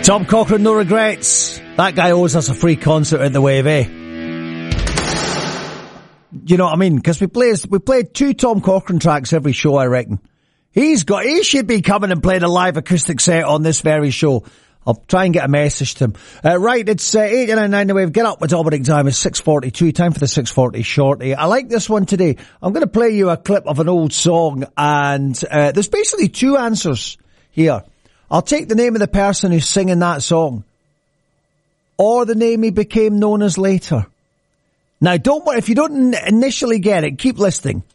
Tom Cochrane, No Regrets. That guy owes us a free concert at the Wave, eh? You know what I mean? Because we played 2 Tom Cochrane tracks every show, I reckon. He should be coming and playing a live acoustic set on this very show. I'll try and get a message to him. Right, it's 8:99 the Wave. Get up with Dominic time. It's 6:42. Time for the 6:40 shorty. I like this one today. I'm going to play you a clip of an old song, and there's basically 2 answers here. I'll take the name of the person who's singing that song, or the name he became known as later. Now, don't worry if you don't initially get it. Keep listening.